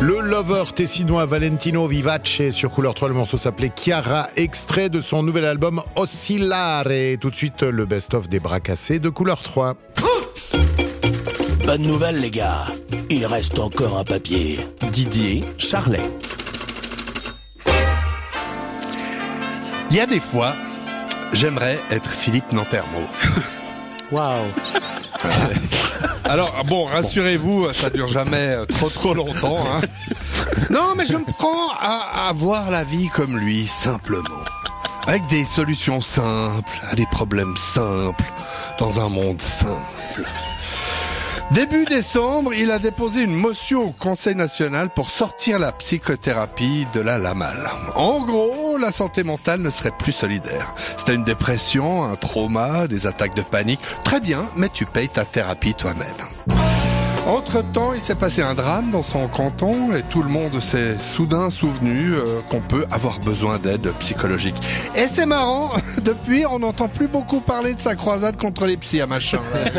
Le lover tessinois Valentino Vivace sur Couleur 3, le morceau s'appelait Chiara, extrait de son nouvel album Oscillare. Et tout de suite, le best-of des bras cassés de Couleur 3. Bonne nouvelle les gars, il reste encore un papier. Didier Charlet. Il y a des fois, j'aimerais être Philippe Nantermo. Waouh. Alors, bon, rassurez-vous, ça dure jamais trop longtemps. Hein. Non, mais je me prends à voir la vie comme lui, simplement. Avec des solutions simples, à des problèmes simples, dans un monde simple. Début décembre, il a déposé une motion au Conseil national pour sortir la psychothérapie de la LAMAL. En gros, la santé mentale ne serait plus solidaire. C'était une dépression, un trauma, des attaques de panique. Très bien, mais tu payes ta thérapie toi-même. Entre-temps, il s'est passé un drame dans son canton et tout le monde s'est soudain souvenu qu'on peut avoir besoin d'aide psychologique. Et c'est marrant, depuis, on n'entend plus beaucoup parler de sa croisade contre les psys à machin.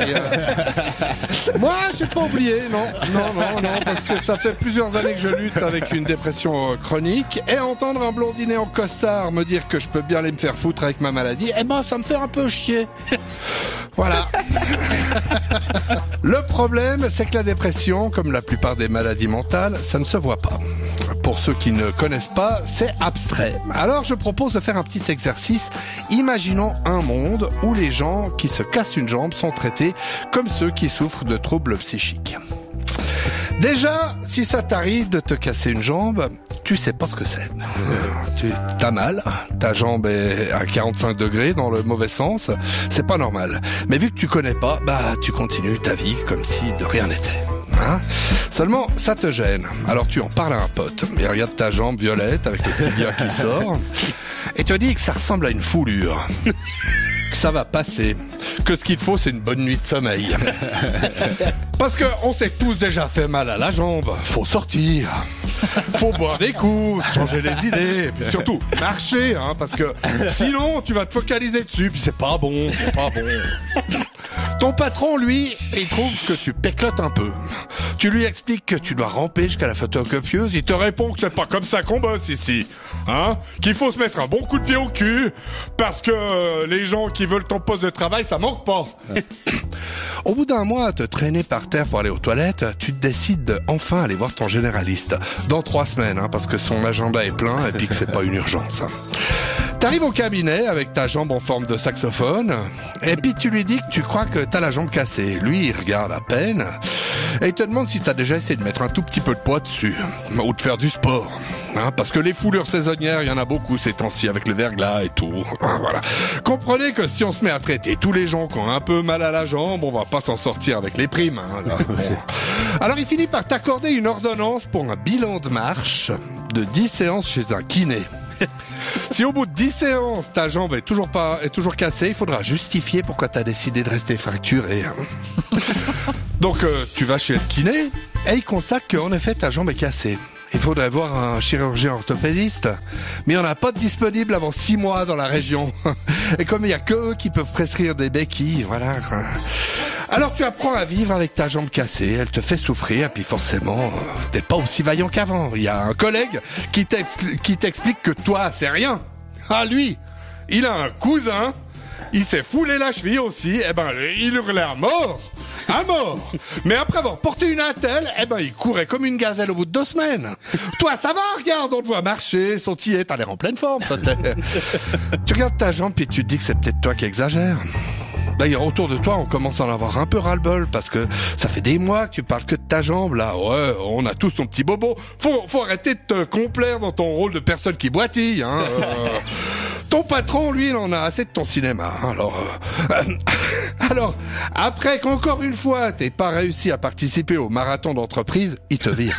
Moi, j'ai pas oublié, non, parce que ça fait plusieurs années que je lutte avec une dépression chronique et entendre un blondinet en costard me dire que je peux bien aller me faire foutre avec ma maladie, eh ben, ça me fait un peu chier. Voilà. Le problème, c'est que la dépression, comme la plupart des maladies mentales, ça ne se voit pas. Pour ceux qui ne connaissent pas, c'est abstrait. Alors je propose de faire un petit exercice. Imaginons un monde où les gens qui se cassent une jambe sont traités comme ceux qui souffrent de troubles psychiques. Déjà, si ça t'arrive de te casser une jambe, tu sais pas ce que c'est. T'as mal, ta jambe est à 45 degrés dans le mauvais sens, c'est pas normal. Mais vu que tu connais pas, tu continues ta vie comme si de rien n'était. Hein? Seulement, ça te gêne. Alors tu en parles à un pote. Il regarde ta jambe violette avec le tibia qui sort et te dit que ça ressemble à une foulure. Que ça va passer. Que ce qu'il faut, c'est une bonne nuit de sommeil. Parce que on s'est tous déjà fait mal à la jambe. Faut sortir. Faut boire des coups, changer les idées, et puis surtout marcher, hein, parce que sinon tu vas te focaliser dessus, puis c'est pas bon. Ton patron, lui, il trouve que tu péclotes un peu. Tu lui expliques que tu dois ramper jusqu'à la photocopieuse, il te répond que c'est pas comme ça qu'on bosse ici. Hein? Qu'il faut se mettre un bon coup de pied au cul, parce que les gens qui veulent ton poste de travail, ça manque pas. Au bout d'un mois à te traîner par terre pour aller aux toilettes, tu décides de enfin aller voir ton généraliste. Dans 3 semaines, hein, parce que son agenda est plein et puis que c'est pas une urgence. T'arrives au cabinet avec ta jambe en forme de saxophone, et puis tu lui dis que tu crois que t'as la jambe cassée. Lui, il regarde à peine, et il te demande si t'as déjà essayé de mettre un tout petit peu de poids dessus, ou de faire du sport. Hein, parce que les foulures saisonnières, il y en a beaucoup ces temps-ci avec le verglas et tout. Voilà. Comprenez que si on se met à traiter tous les gens qui ont un peu mal à la jambe, on va pas s'en sortir avec les primes. Hein, là. Bon. Alors il finit par t'accorder une ordonnance pour un bilan de marche de 10 séances chez un kiné. Si au bout de 10 séances, ta jambe est toujours cassée, il faudra justifier pourquoi t'as décidé de rester fracturé. Donc tu vas chez le kiné et il constate qu'en effet ta jambe est cassée. Il faudrait voir un chirurgien orthopédiste, mais il n'y en a pas de disponible avant 6 mois dans la région. Et comme il n'y a que eux qui peuvent prescrire des béquilles, voilà. Alors tu apprends à vivre avec ta jambe cassée, elle te fait souffrir, et puis forcément, t'es pas aussi vaillant qu'avant. Il y a un collègue qui t'explique que toi, c'est rien. Ah lui, il a un cousin, il s'est foulé la cheville aussi, il hurlait à mort. À mort. Mais après avoir porté une attelle, il courait comme une gazelle au bout de 2 semaines. Toi, ça va, regarde, on te voit marcher, sautiller, t'as l'air en pleine forme. Tu regardes ta jambe et tu te dis que c'est peut-être toi qui exagères. D'ailleurs, autour de toi, on commence à en avoir un peu ras-le-bol parce que ça fait des mois que tu parles que de ta jambe, là. Ouais, on a tous ton petit bobo. Faut arrêter de te complaire dans ton rôle de personne qui boitille, hein. Ton patron, lui, il en a assez de ton cinéma. Alors, après qu'encore une fois, t'aies pas réussi à participer au marathon d'entreprise, il te vire.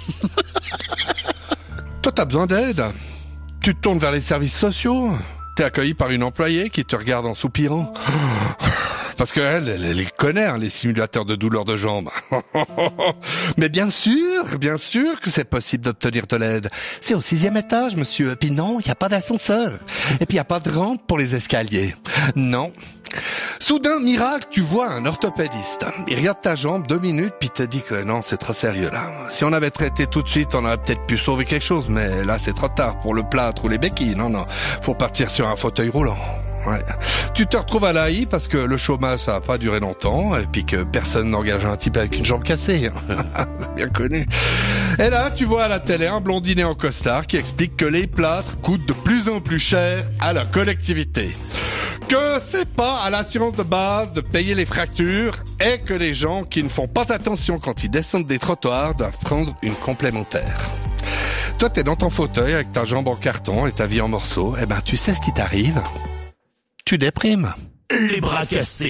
Toi, t'as besoin d'aide. Tu te tournes vers les services sociaux. T'es accueilli par une employée qui te regarde en soupirant. Parce qu'elle connaît, hein, les simulateurs de douleur de jambes. Mais bien sûr que c'est possible d'obtenir de l'aide. C'est au 6e étage, monsieur. Puis non, il n'y a pas d'ascenseur. Et puis il n'y a pas de rampe pour les escaliers. Non, Soudain, miracle, tu vois un orthopédiste. Il regarde ta jambe 2 minutes, puis te dit que non, c'est trop sérieux là. Si on avait traité tout de suite, on aurait peut-être pu sauver quelque chose, mais là c'est trop tard pour le plâtre ou les béquilles. Non, faut partir sur un fauteuil roulant. Ouais. Tu te retrouves à l'AI parce que le chômage ça a pas duré longtemps et puis que personne n'engage un type avec une jambe cassée. Bien connu. Et là, tu vois à la télé un blondinet en costard qui explique que les plâtres coûtent de plus en plus cher à la collectivité. Que c'est pas à l'assurance de base de payer les fractures et que les gens qui ne font pas attention quand ils descendent des trottoirs doivent prendre une complémentaire. Toi, t'es dans ton fauteuil avec ta jambe en carton et ta vie en morceaux. Eh ben, tu sais ce qui t'arrive? Tu déprimes. Les bras cassés.